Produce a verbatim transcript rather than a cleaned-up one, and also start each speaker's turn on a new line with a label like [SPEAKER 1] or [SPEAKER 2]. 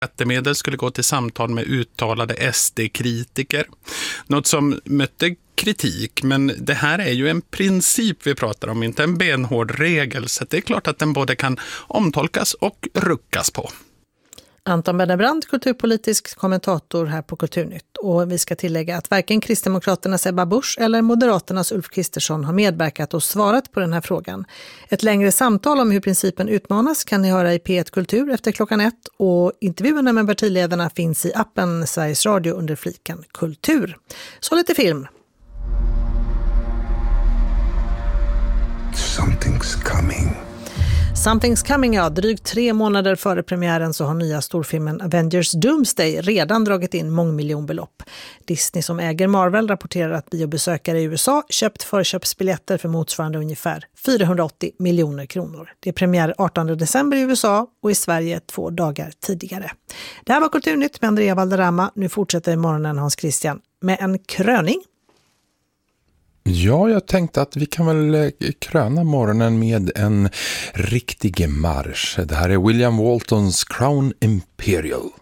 [SPEAKER 1] Skattemedel skulle gå till samtal med uttalade S D-kritiker. Något som mötte kritik, men det här är ju en princip vi pratar om, inte en benhård regel, så det är klart att den både kan omtolkas och ruckas på.
[SPEAKER 2] Anton Bennebrand, kulturpolitisk kommentator här på Kulturnytt. Och vi ska tillägga att varken Kristdemokraternas Ebba Busch eller Moderaternas Ulf Kristersson har medverkat och svarat på den här frågan. Ett längre samtal om hur principen utmanas kan ni höra i P ett Kultur efter klockan ett, och intervjuerna med partiledarna finns i appen Sveriges Radio under fliken Kultur. Så lite film.
[SPEAKER 3] Something's coming.
[SPEAKER 2] Something's coming, ja. Drygt tre månader före premiären så har nya storfilmen Avengers Doomsday redan dragit in mångmiljonbelopp. Disney, som äger Marvel, rapporterar att biobesökare i U S A köpt förköpsbiljetter för motsvarande ungefär fyrahundraåttio miljoner kronor. Det är premiär artonde december i U S A och i Sverige två dagar tidigare. Det här var Kulturnytt med Andrea Valderrama. Nu fortsätter morgonen Hans Christian med en kröning.
[SPEAKER 4] Ja, jag tänkte att vi kan väl kröna morgonen med en riktig marsch. Det här är William Waltons Crown Imperial.